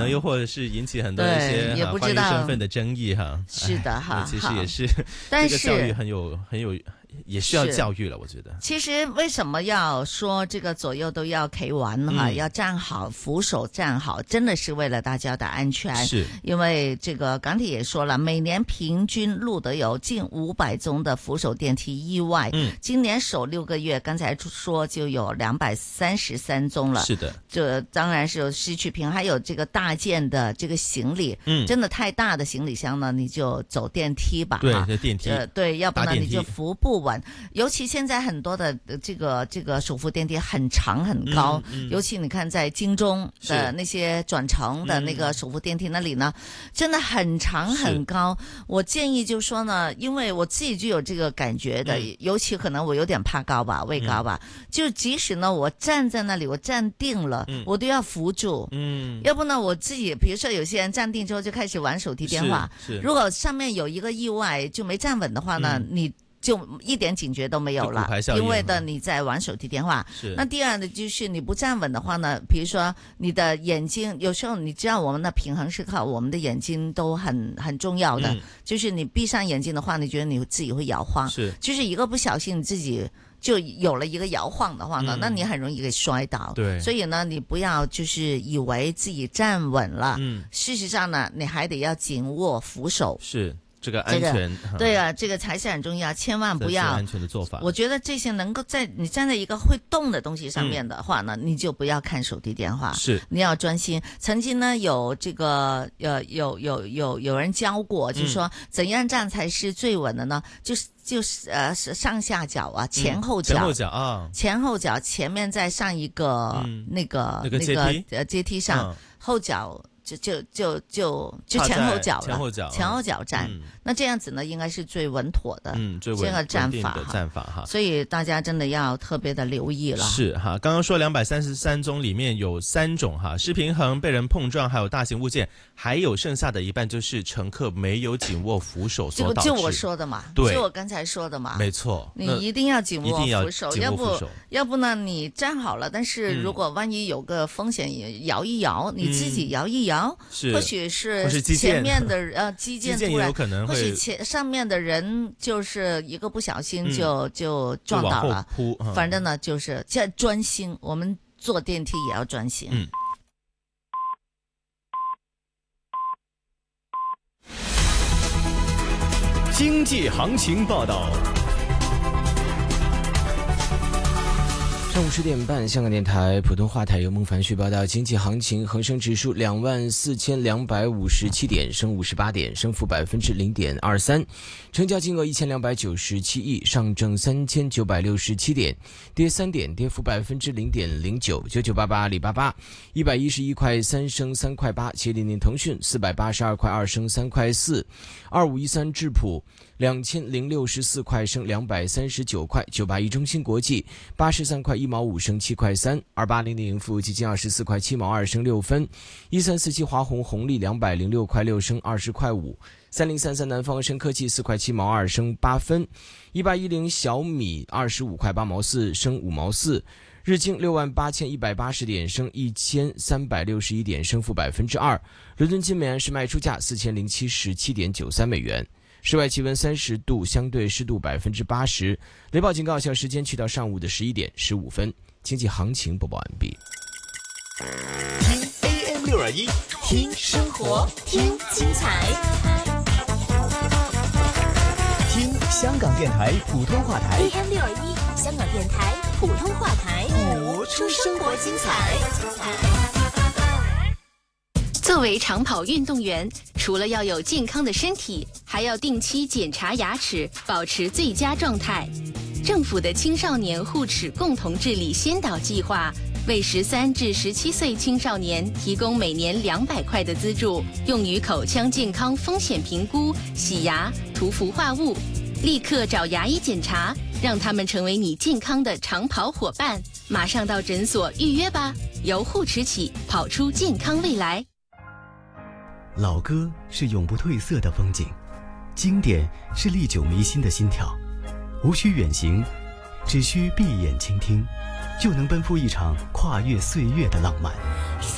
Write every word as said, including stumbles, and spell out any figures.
能又或者是引起很多一些也不知道关于身份的争议哈。 是的哈， 其实也是但是这个教育很有很有。也需要教育了，我觉得。 其实为什么要说这个左右都要陪玩哈、嗯，要站好扶手站好，真的是为了大家的安全。 是， 因为这个港铁也说了，每年平均录得有近五百宗的扶手电梯意外。嗯，今年首六个月，刚才说就有两百三十三宗了。 是的， 这当然是有失去平衡，还有这个大件的这个行李，嗯，真的太大的行李箱呢，你就走电梯吧。 对，这电梯。 呃，对，要不然你就扶不稳。尤其现在很多的这个这个手扶电梯很长很高、嗯嗯、尤其你看在京中的那些转乘的那个手扶电梯那里呢、嗯、真的很长很高。我建议就是说呢，因为我自己就有这个感觉的、嗯、尤其可能我有点怕高吧，畏高吧、嗯、就即使呢我站在那里我站定了、嗯、我都要扶住。嗯，要不呢我自己比如说有些人站定之后就开始玩手提电话，如果上面有一个意外就没站稳的话呢、嗯、你就一点警觉都没有了，因为的你在玩手提电话。那第二呢，就是你不站稳的话呢，比如说你的眼睛，有时候你知道我们的平衡是靠我们的眼睛都很很重要的、嗯，就是你闭上眼睛的话，你觉得你自己会摇晃，是，就是一个不小心你自己就有了一个摇晃的话呢、嗯，那你很容易给摔倒。对，所以呢，你不要就是以为自己站稳了，嗯，事实上呢，你还得要紧握扶手。 是。这个安全、这个、对啊，这个才是很重要，千万不要安全的做法。 我觉得这些能够在你站在一个会动的东西上面的话呢、嗯、你就不要看手提电话，是你要专心。曾经呢有这个呃有有有有人教过，就是说怎样站才是最稳的呢？就是就是呃上下脚啊，前后脚、嗯、前后脚啊，前后脚前面再上一个、嗯、那个那个阶梯呃阶梯上、嗯、后脚。就就就就就前后脚了， 前后脚， 前后脚站、嗯，那这样子呢，应该是最稳妥的， 嗯，最稳这个站法的站法哈。 所以大家真的要特别的留意了。 是哈，刚刚说两百三十三宗里面有三种哈，失平衡、被人碰撞，还有大型物件，还有剩下的一半就是乘客没有紧握扶手所导致。 就就我说的嘛， 对， 就我刚才说的嘛， 没错， 你一定要紧握扶手， 要不要不呢？你站好了，但是如果万一有个风险，也摇一摇，你自己摇一摇， 是或许。是前面的呃基建突然， 有可能会或许前上面的人就是一个不小心就、嗯、就撞倒了， 扑嗯、 反正呢就是要专心，我们坐电梯也要专心。嗯。 经济行情报道。上午十点半，香港电台普通话台由孟凡旭报道经济行情。恒生指数两万四千两百五十七点，升五十八点，升幅百分之零点二三，成交金额一千两百九十七亿。上证三千九百六十七点，跌三点，跌幅百分之零点零九。九九八八阿里巴巴一百一十一块三升三块八，七零零腾讯四百八十二块二升三块四，二五一三智普两千零六十四块升两百三十九块，九八一中芯国际八十三块一毛五升七块三，二八零零富基金二十四块七毛二升六分，一三四七华虹红利两百零六块六升二十块五，三零三三南方深科技四块七毛二升八分，一八一零小米二十五块八毛四升五毛四。日经六万八千一百八十点升一千三百六十一点，升幅百分之二。伦敦金每安士卖出价四千零七十七点九三美元。室外气温三十度，相对湿度百分之八十。雷暴警告有效时间去到上午的十一点十五分。经济行情播报完毕。 听 A M 六二一，听生活，听精彩，听香港电台普通话台 A M 六二一，香港电台普通话台， 播出生活精彩。 作为长跑运动员，除了要有健康的身体，还要定期检查牙齿，保持最佳状态。政府的青少年护齿共同治理先导计划，为十三至十七岁青少年提供每年两百块的资助，用于口腔健康风险评估、洗牙、涂氟化物。立刻找牙医检查，让他们成为你健康的长跑伙伴。马上到诊所预约吧，由护齿起，跑出健康未来。 老歌是永不褪色的风景，经典是历久弥新的心跳。无需远行，只需闭眼倾听，就能奔赴一场跨越岁月的浪漫。